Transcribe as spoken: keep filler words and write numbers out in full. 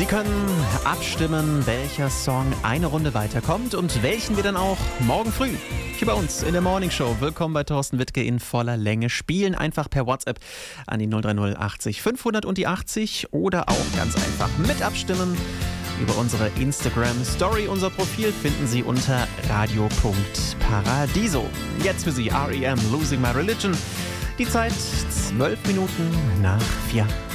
Sie können abstimmen, welcher Song eine Runde weiterkommt und welchen wir dann auch morgen früh hier bei uns in der Morning Show. Willkommen bei Thorsten Wittke in voller Länge. Spielen einfach per WhatsApp an die null drei null achtzig fünfhundert und die achtzig oder auch ganz einfach mit abstimmen. Über unsere Instagram-Story. Unser Profil finden Sie unter radio punkt paradiso. Jetzt für Sie R E M, Losing My Religion. Die Zeit zwölf Minuten nach vier.